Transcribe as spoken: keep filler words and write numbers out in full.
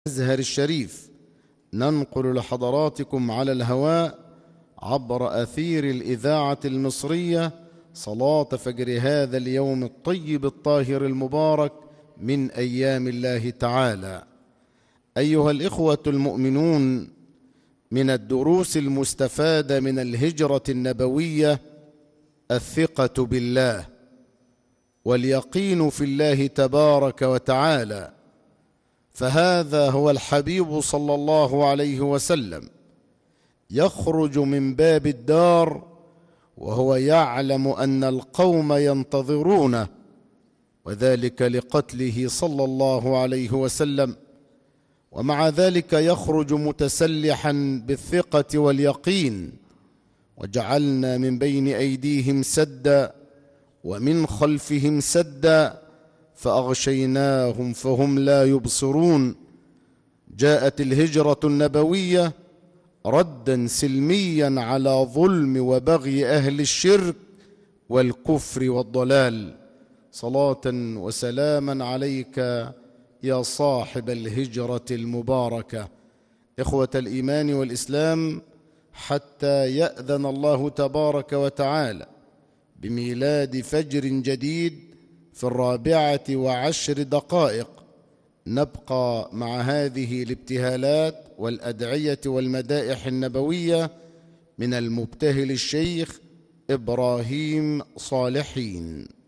الأزهر الشريف ننقل لحضراتكم على الهواء عبر أثير الإذاعة المصرية صلاة فجر هذا اليوم الطيب الطاهر المبارك من أيام الله تعالى. أيها الإخوة المؤمنون، من الدروس المستفادة من الهجرة النبوية الثقة بالله واليقين في الله تبارك وتعالى، فهذا هو الحبيب صلى الله عليه وسلم يخرج من باب الدار وهو يعلم أن القوم ينتظرونه، وذلك لقتله صلى الله عليه وسلم، ومع ذلك يخرج متسلحا بالثقة واليقين: وجعلنا من بين أيديهم سدا ومن خلفهم سدا فأغشيناهم فهم لا يبصرون. جاءت الهجرة النبوية ردا سلميا على ظلم وبغي أهل الشرك والكفر والضلال. صلاة وسلاما عليك يا صاحب الهجرة المباركة. إخوة الإيمان والإسلام، حتى يأذن الله تبارك وتعالى بميلاد فجر جديد في الرابعة وعشر دقائق، نبقى مع هذه الابتهالات والأدعية والمدائح النبوية من المبتهل الشيخ إبراهيم صالحين.